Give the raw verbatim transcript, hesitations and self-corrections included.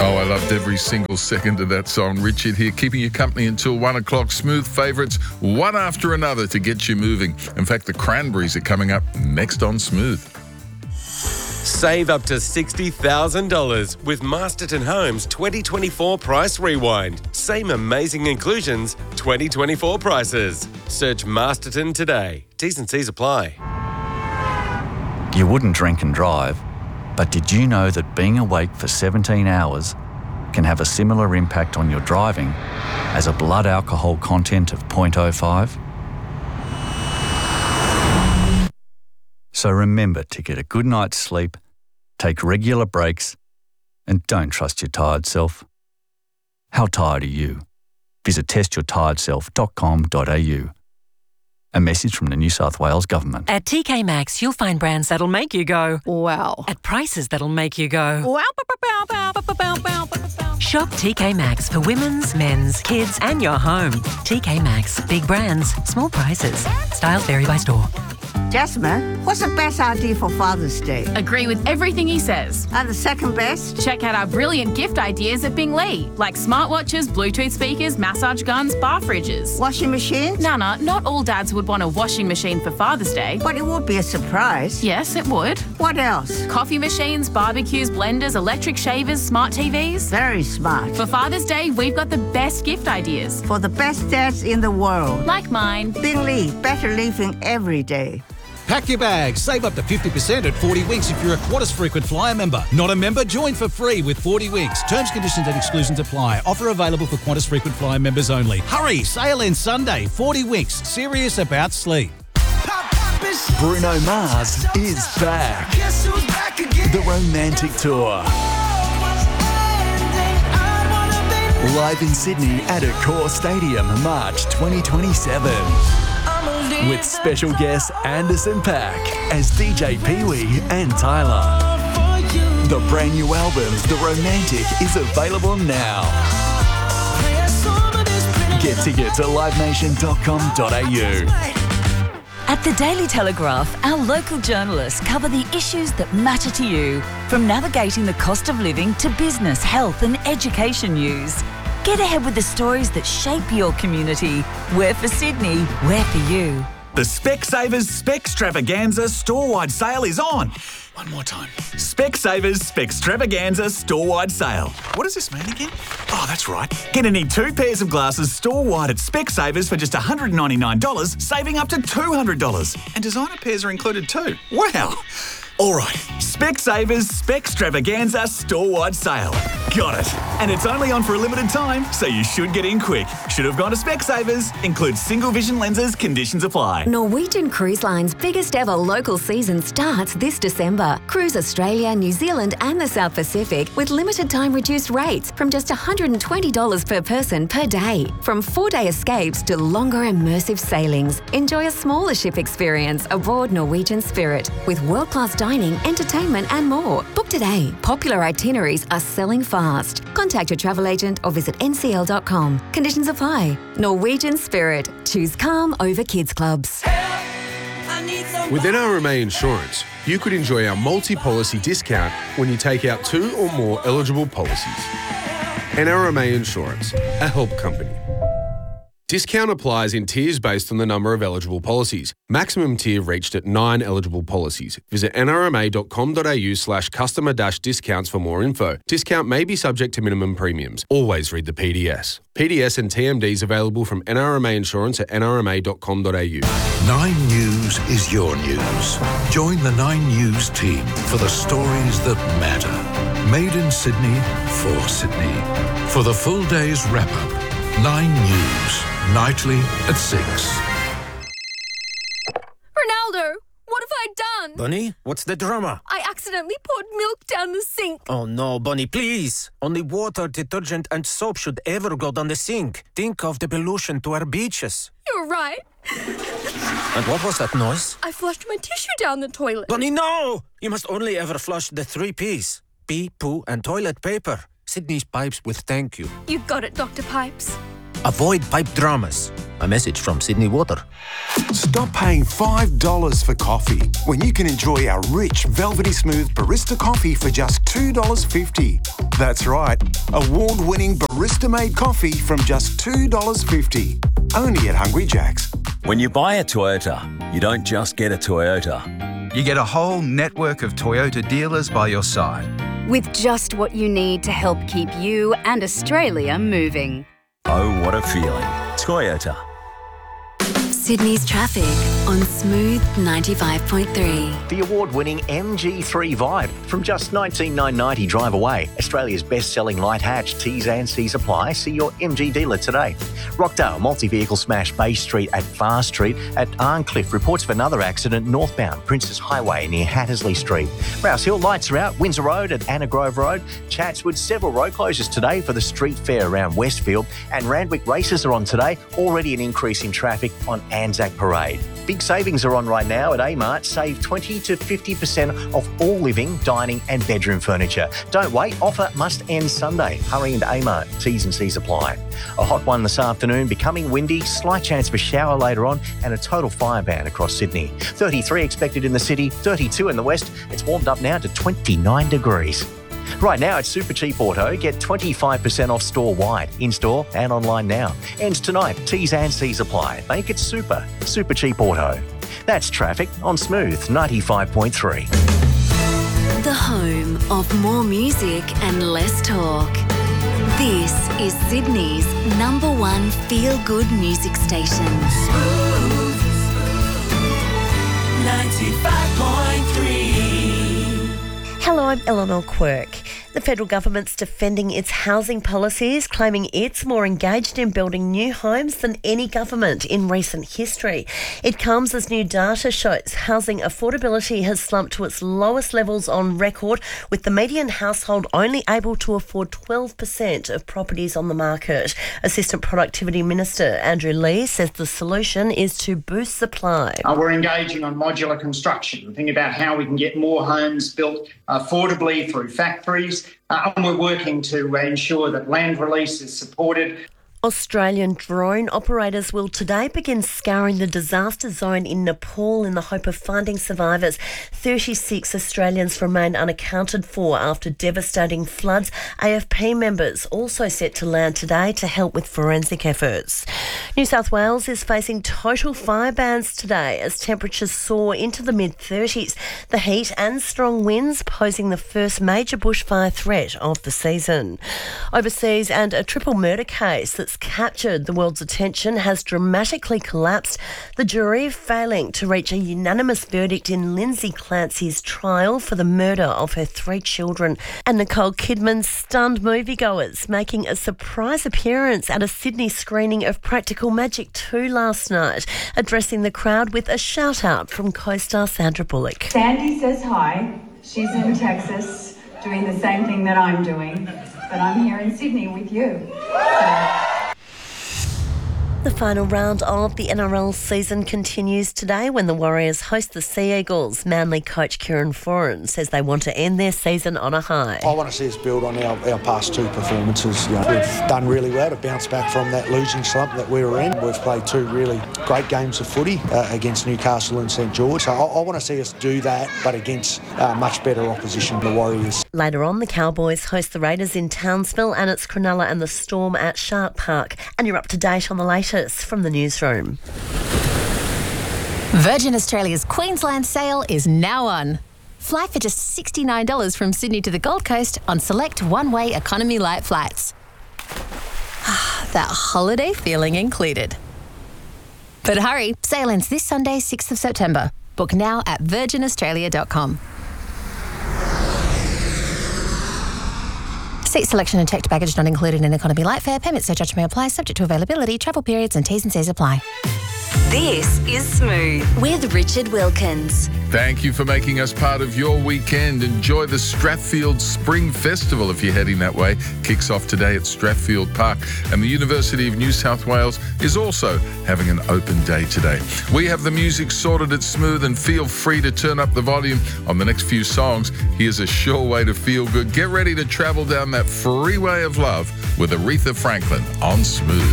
Oh, I loved every single second of that song. Richard here, keeping you company until one o'clock. Smooth favourites, one after another to get you moving. In fact, the Cranberries are coming up next on Smooth. Save up to sixty thousand dollars with Masterton Homes twenty twenty-four Price Rewind. Same amazing inclusions, twenty twenty-four prices. Search Masterton today. T's and C's apply. You wouldn't drink and drive, but did you know that being awake for seventeen hours can have a similar impact on your driving as a blood alcohol content of zero point zero five? So remember to get a good night's sleep, take regular breaks, and don't trust your tired self. How tired are you? Visit test your tired self dot com dot a u. A message from the New South Wales Government. At T K Maxx, you'll find brands that'll make you go, wow. At prices that'll make you go, wow. Bow, bow, bow, bow, bow, bow, bow. Shop T K Maxx for women's, men's, kids, and your home. T K Maxx. Big brands, small prices. Styles vary by store. Jasmine, what's the best idea for Father's Day? Agree with everything he says. And the second best? Check out our brilliant gift ideas at Bing Lee, like smartwatches, Bluetooth speakers, massage guns, bar fridges. Washing machines? Nana, not all dads would want a washing machine for Father's Day. But it would be a surprise. Yes, it would. What else? Coffee machines, barbecues, blenders, electric shavers, smart T Vs. Very smart. For Father's Day, we've got the best gift ideas. For the best dads in the world. Like mine. Bing Lee, better living every day. Pack your bags. Save up to fifty percent at forty Winks if you're a Qantas Frequent Flyer member. Not a member? Join for free with forty Winks. Terms, conditions and exclusions apply. Offer available for Qantas Frequent Flyer members only. Hurry! Sale ends Sunday. forty Winks. Serious about sleep. Bruno Mars is back. The Romantic Tour. Live in Sydney at Accor Stadium, March twenty twenty-seven. With special guests Anderson .Paak as D J Pee-wee and Tyler. The brand new album, The Romantic, is available now. Get tickets at live nation dot com dot a u. At the Daily Telegraph, our local journalists cover the issues that matter to you, from navigating the cost of living to business, health and education news. Get ahead with the stories that shape your community. We're for Sydney, we're for you. The Specsavers Specstravaganza store-wide sale is on. One more time. Specsavers Specstravaganza store-wide sale. What does this mean again? Oh, that's right. Get any two pairs of glasses store-wide at Specsavers for just one hundred ninety-nine dollars, saving up to two hundred dollars. And designer pairs are included too. Wow. All right, Specsavers Specstravaganza store-wide sale. Got it. And it's only on for a limited time, so you should get in quick. Should have gone to Specsavers. Includes single vision lenses. Conditions apply. Norwegian Cruise Line's biggest ever local season starts this December. Cruise Australia, New Zealand and the South Pacific with limited time reduced rates from just one hundred twenty dollars per person per day. From four-day escapes to longer immersive sailings. Enjoy a smaller ship experience aboard Norwegian Spirit with world-class dining, entertainment and more. Book today. Popular itineraries are selling fast. Contact your travel agent or visit n c l dot com. Conditions apply. Norwegian Spirit. Choose calm over kids clubs. With N R M A Insurance, you could enjoy our multi-policy discount when you take out two or more eligible policies. N R M A Insurance, a help company. Discount applies in tiers based on the number of eligible policies. Maximum tier reached at nine eligible policies. Visit n r m a dot com dot a u slash customer dash discounts for more info. Discount may be subject to minimum premiums. Always read the P D S. P D S and T M Ds available from N R M A Insurance at n r m a dot com dot a u. Nine News is your news. Join the Nine News team for the stories that matter. Made in Sydney, for Sydney. For the full day's wrap-up, Nine News. Nightly at six. Ronaldo, what have I done? Bunny, what's the drama? I accidentally poured milk down the sink. Oh no, Bunny, please. Only water, detergent and soap should ever go down the sink. Think of the pollution to our beaches. You're right. And what was that noise? I flushed my tissue down the toilet. Bunny, no! You must only ever flush the three P's. Pee, poo and toilet paper. Sydney's Pipes with thank you. You got it, Doctor Pipes. Avoid pipe dramas. A message from Sydney Water. Stop paying five dollars for coffee when you can enjoy our rich, velvety smooth barista coffee for just two dollars fifty. That's right, award-winning barista-made coffee from just two dollars fifty. Only at Hungry Jack's. When you buy a Toyota, you don't just get a Toyota. You get a whole network of Toyota dealers by your side. With just what you need to help keep you and Australia moving. Oh, what a feeling. Toyota. Sydney's traffic on Smooth ninety-five point three. The award-winning M G three Vibe from just nineteen thousand nine hundred ninety drive away. Australia's best-selling light hatch. T's and C's apply. See your M G dealer today. Rockdale multi-vehicle smash Bay Street at Far Street. At Arncliffe, reports of another accident northbound Princess Highway near Hattersley Street. Rouse Hill lights are out. Windsor Road at Anna Grove Road. Chatswood, several road closures today for the street fair around Westfield. And Randwick races are on today. Already an increase in traffic on Anzac Parade. Big savings are on right now at A-Mart. Save twenty to fifty percent off all living, dining and bedroom furniture. Don't wait, offer must end Sunday. Hurry into A-Mart, T's and C's apply. A hot one this afternoon, becoming windy, slight chance of a shower later on and a total fire ban across Sydney. thirty-three expected in the city, thirty-two in the west. It's warmed up now to twenty-nine degrees. Right now at Super Cheap Auto, get twenty-five percent off store-wide, in-store and online now. Ends tonight, T's and C's apply. Make it super. Super Cheap Auto. That's traffic on Smooth ninety-five point three. The home of more music and less talk. This is Sydney's number one feel-good music station. Smooth ninety-five point three. Hello, I'm Eleanor Quirk. The federal government's defending its housing policies, claiming it's more engaged in building new homes than any government in recent history. It comes as new data shows housing affordability has slumped to its lowest levels on record, with the median household only able to afford twelve percent of properties on the market. Assistant Productivity Minister Andrew Lee says the solution is to boost supply. Uh, we're engaging on modular construction, thinking about how we can get more homes built affordably through factories. Uh, and we're working to uh, ensure that land release is supported. Australian drone operators will today begin scouring the disaster zone in Nepal in the hope of finding survivors. thirty-six Australians remain unaccounted for after devastating floods. A F P members also set to land today to help with forensic efforts. New South Wales is facing total fire bans today as temperatures soar into the mid-thirties. The heat and strong winds posing the first major bushfire threat of the season. Overseas, and a triple murder case that's captured the world's attention has dramatically collapsed, the jury failing to reach a unanimous verdict in Lindsay Clancy's trial for the murder of her three children. And Nicole Kidman stunned moviegoers, making a surprise appearance at a Sydney screening of Practical Magic two last night, addressing the crowd with a shout-out from co-star Sandra Bullock. Sandy says hi. She's in Texas doing the same thing that I'm doing, but I'm here in Sydney with you. So. The final round of the N R L season continues today when the Warriors host the Sea Eagles. Manly coach Kieran Foran says they want to end their season on a high. I want to see us build on our, our past two performances. You know, we've done really well to bounce back from that losing slump that we were in. We've played two really great games of footy uh, against Newcastle and St George. So I, I want to see us do that, but against uh, much better opposition, the Warriors. Later on, the Cowboys host the Raiders in Townsville, and it's Cronulla and the Storm at Shark Park. And you're up to date on the latest from the newsroom. Virgin Australia's Queensland sale is now on. Fly for just sixty-nine dollars from Sydney to the Gold Coast on select one-way economy light flights. That holiday feeling included. But hurry, sale ends this Sunday, sixth of September. Book now at virgin australia dot com. Seat selection and checked baggage not included in economy light fare. Payment surcharge may apply, subject to availability, travel periods and T's and C's apply. This is Smooth with Richard Wilkins. Thank you for making us part of your weekend. Enjoy the Strathfield Spring Festival if you're heading that way. Kicks off today at Strathfield Park, and the University of New South Wales is also having an open day today. We have the music sorted at Smooth, and feel free to turn up the volume on the next few songs. Here's a sure way to feel good. Get ready to travel down that freeway of love with Aretha Franklin on Smooth.